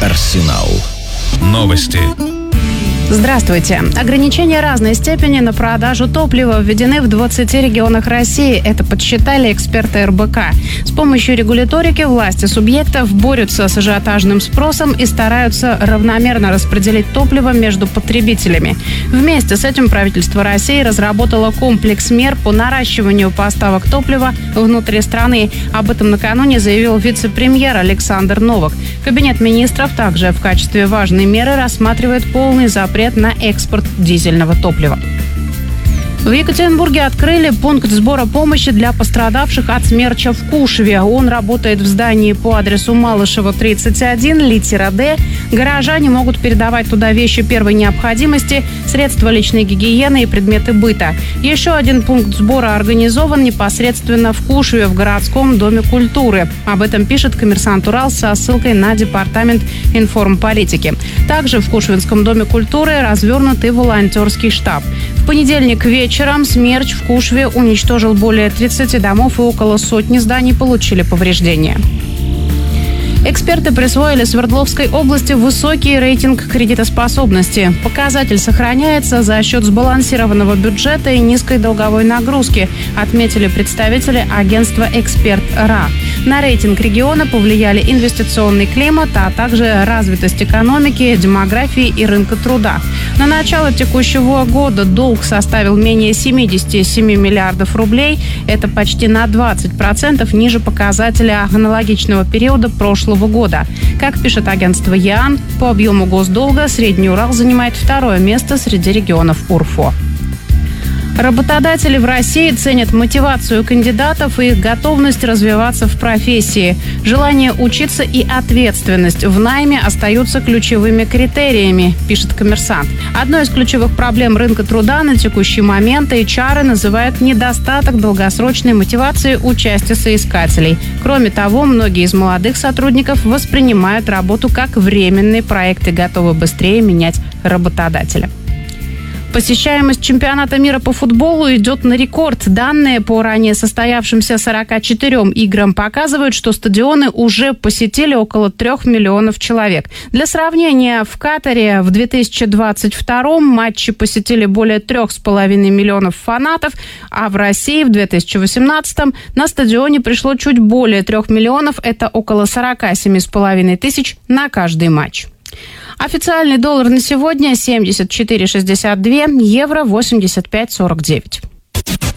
Арсенал. Новости. Здравствуйте. Ограничения разной степени на продажу топлива введены в 20 регионах России. Это подсчитали эксперты РБК. С помощью регуляторики власти субъектов борются с ажиотажным спросом и стараются равномерно распределить топливо между потребителями. Вместе с этим правительство России разработало комплекс мер по наращиванию поставок топлива внутри страны. Об этом накануне заявил вице-премьер Александр Новак. Кабинет министров также в качестве важной меры рассматривает полный запрет на экспорт дизельного топлива. В Екатеринбурге открыли пункт сбора помощи для пострадавших от смерча в Кушве. Он работает в здании по адресу Малышева, 31, литера Д. Горожане могут передавать туда вещи первой необходимости, средства личной гигиены и предметы быта. Еще один пункт сбора организован непосредственно в Кушве, в городском доме культуры. Об этом пишет «Коммерсант Урал» со ссылкой на департамент информполитики. Также в Кушвинском доме культуры развернут и волонтерский штаб. В понедельник вечером смерч в Кушве уничтожил более 30 домов и около сотни зданий получили повреждения. Эксперты присвоили Свердловской области высокий рейтинг кредитоспособности. Показатель сохраняется за счет сбалансированного бюджета и низкой долговой нагрузки, отметили представители агентства «Эксперт.РА». На рейтинг региона повлияли инвестиционный климат, а также развитость экономики, демографии и рынка труда. На начало текущего года долг составил менее 77 миллиардов рублей. Это почти на 20% ниже показателя аналогичного периода прошлого года. Как пишет агентство ЯН, по объему госдолга Средний Урал занимает второе место среди регионов УРФО. Работодатели в России ценят мотивацию кандидатов и их готовность развиваться в профессии. Желание учиться и ответственность в найме остаются ключевыми критериями, пишет «Коммерсант». Одной из ключевых проблем рынка труда на текущий момент HR называют недостаток долгосрочной мотивации у части соискателей. Кроме того, многие из молодых сотрудников воспринимают работу как временный проект и готовы быстрее менять работодателя. Посещаемость чемпионата мира по футболу идет на рекорд. Данные по ранее состоявшимся 44 играм показывают, что стадионы уже посетили около 3 миллионов человек. Для сравнения, в Катаре в 2022 матчи посетили более 3,5 миллионов фанатов, а в России в 2018 на стадионе пришло чуть более 3 миллионов. Это около 47,5 тысяч на каждый матч. Официальный доллар на сегодня 74,62, евро 85,49.